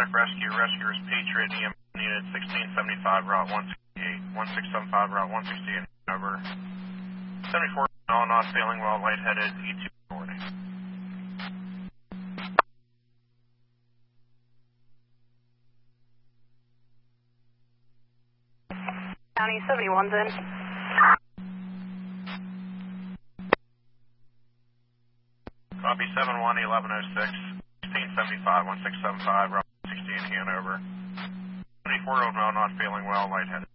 Contact rescue. Rescuers Patriot EM unit 1675 Route 168. 1675 Route 168 over. 74 all not feeling well, lightheaded, E2 reporting. County 71's in. Copy 71 1106 1675 1675 Route 16 Hanover. 74-year-old male not feeling well, lightheaded.